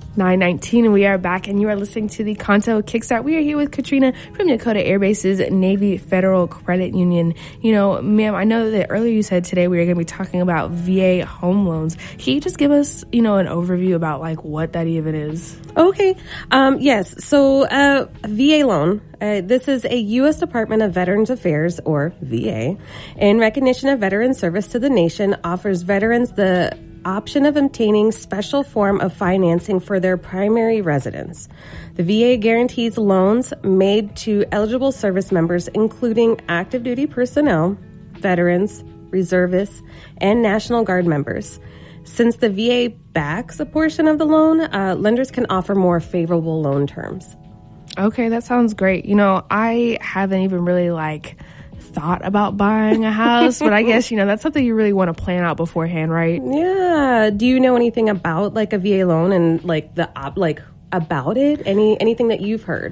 9:19, and we are back, and you are listening to the Conto Kickstart. We are here with Katrina from Dakota Air Base's Navy Federal Credit Union. You know, ma'am, I know that earlier you said today we were going to be talking about VA home loans. Can you just give us, an overview about like what that even is? Okay. Yes. So, VA loan. This is a U.S. Department of Veterans Affairs, or VA, in recognition of veteran service to the nation, offers veterans the option of obtaining special form of financing for their primary residence. The VA guarantees loans made to eligible service members, including active duty personnel, veterans, reservists, and National Guard members. Since the VA backs a portion of the loan, lenders can offer more favorable loan terms. Okay, that sounds great. I haven't even really thought about buying a house, but I guess, that's something you really want to plan out beforehand, right? Yeah. Do you know anything about a VA loan and about it? Anything that you've heard?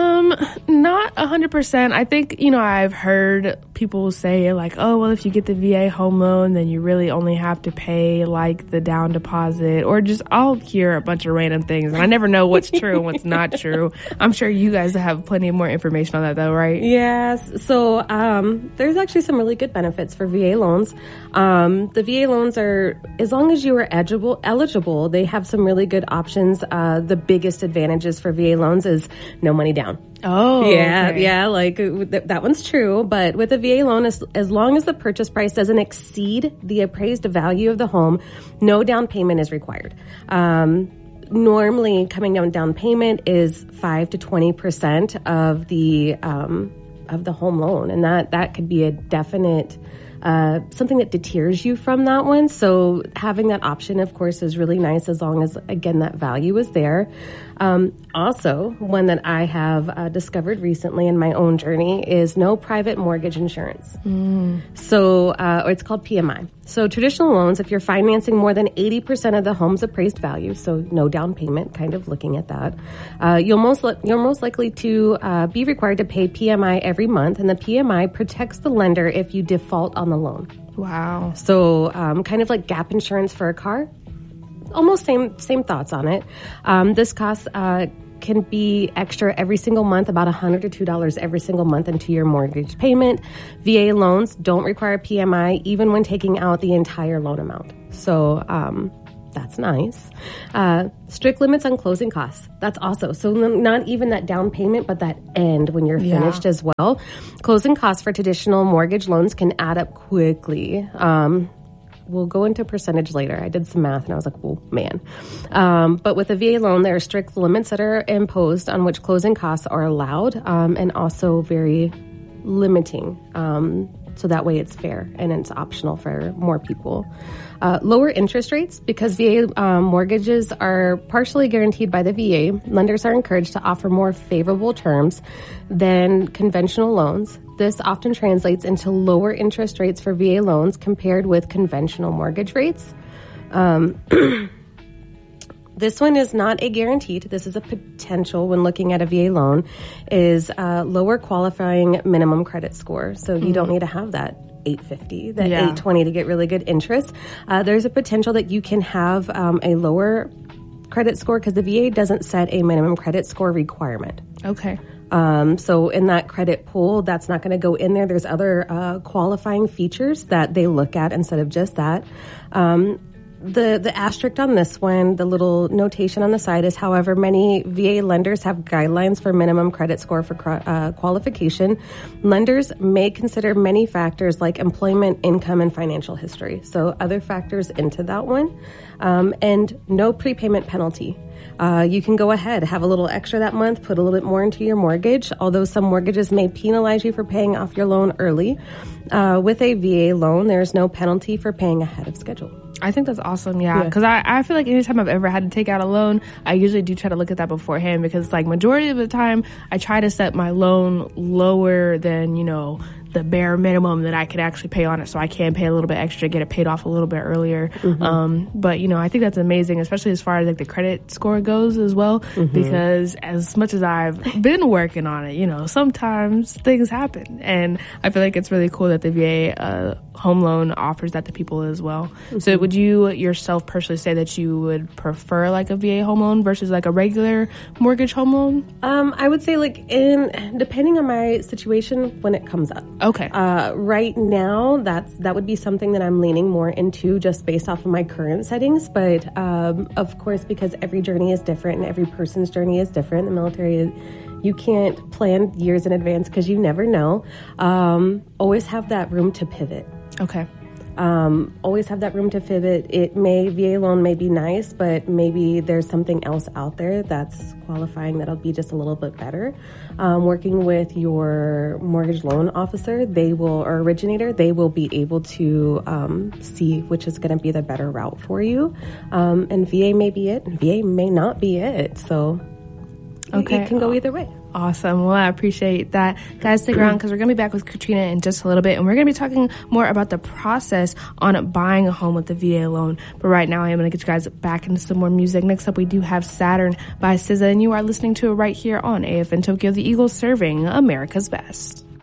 Not 100%. I think, I've heard people say oh, well, if you get the VA home loan, then you really only have to pay the down deposit, or just I'll hear a bunch of random things and I never know what's true and what's not true. I'm sure you guys have plenty more information on that though, right? Yes. So, there's actually some really good benefits for VA loans. The VA loans are, as long as you are eligible, they have some really good options. The biggest advantages for VA loans is no money down. Oh, yeah, okay. Yeah, that one's true. But with a VA loan, as long as the purchase price doesn't exceed the appraised value of the home, no down payment is required. Normally, coming down payment is 5 to 20% of the home loan, and that could be a definite something that deters you from that one. So having that option, of course, is really nice as long as, again, that value is there. Also, one that I have discovered recently in my own journey is no private mortgage insurance. So it's called PMI. So traditional loans, if you're financing more than 80% of the home's appraised value, so no down payment, kind of looking at that, you're most likely to be required to pay PMI every month, and the PMI protects the lender if you default on the loan. Wow. So kind of like gap insurance for a car. Almost same thoughts on it. This cost can be extra every single month, about $100 to $2 every single month into your mortgage payment. VA loans don't require PMI even when taking out the entire loan amount. So that's nice. Strict limits on closing costs. That's also, so not even that down payment, but that end when you're finished as well. Closing costs for traditional mortgage loans can add up quickly. We'll go into percentage later. I did some math and I was like, oh, man. But with a VA loan, there are strict limits that are imposed on which closing costs are allowed, and also very limiting. So that way it's fair and it's optional for more people. Lower interest rates, because VA mortgages are partially guaranteed by the VA, lenders are encouraged to offer more favorable terms than conventional loans. This often translates into lower interest rates for VA loans compared with conventional mortgage rates. This one is not a guaranteed. This is a potential when looking at a VA loan, is lower qualifying minimum credit score. So you don't need to have that 850, that 820 to get really good interest. There's a potential that you can have a lower credit score because the VA doesn't set a minimum credit score requirement. Okay. So in that credit pool, that's not going to go in there. There's other qualifying features that they look at instead of just that. The asterisk on this one, the little notation on the side is, however, many VA lenders have guidelines for minimum credit score for qualification. Lenders may consider many factors like employment, income, and financial history. So other factors into that one. And no prepayment penalty. You can go ahead, have a little extra that month, put a little bit more into your mortgage, although some mortgages may penalize you for paying off your loan early. With a VA loan, there's no penalty for paying ahead of schedule. I think that's awesome, yeah. Because I feel like anytime I've ever had to take out a loan, I usually do try to look at that beforehand, because majority of the time I try to set my loan lower than, the bare minimum that I could actually pay on it, so I can pay a little bit extra, get it paid off a little bit earlier. But I think that's amazing, especially as far as like the credit score goes as well, because as much as I've been working on it, sometimes things happen, and I feel like it's really cool that the VA home loan offers that to people as well. So would you yourself personally say that you would prefer like a VA home loan versus like a regular mortgage home loan? I would say depending on my situation when it comes up. Okay. Right now, that would be something that I'm leaning more into just based off of my current settings. But of course, because every journey is different and every person's journey is different, the military you can't plan years in advance because you never know. Always have that room to pivot. Okay. Always have that room to pivot. VA loan may be nice, but maybe there's something else out there that's qualifying that'll be just a little bit better. Working with your mortgage loan officer, or originator, they will be able to see which is going to be the better route for you. And VA may be it, and VA may not be it. So it can go either way. Awesome. Well, I appreciate that. Guys, stick around because we're going to be back with Katrina in just a little bit, and we're going to be talking more about the process on buying a home with the VA loan. But right now, I am going to get you guys back into some more music. Next up, we do have Saturn by SZA, and you are listening to it right here on AFN Tokyo, the Eagles serving America's best.